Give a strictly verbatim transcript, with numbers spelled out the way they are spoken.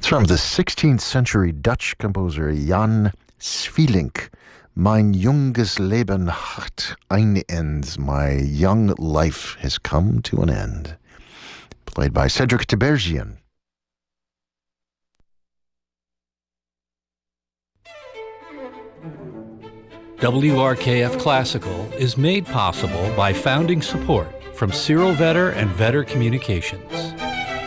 It's from the sixteenth century Dutch composer Jan Sweelinck. Mein junges Leben hat ein Ende. My young life has come to an end. Played by Cedric Tiberghien. W R K F Classical is made possible by founding support from Cyril Vetter and Vetter Communications.